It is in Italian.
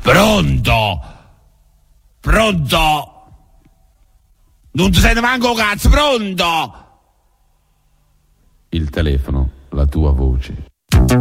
Pronto? Pronto? Non ti senti manco cazzo, pronto? Il telefono, la tua voce.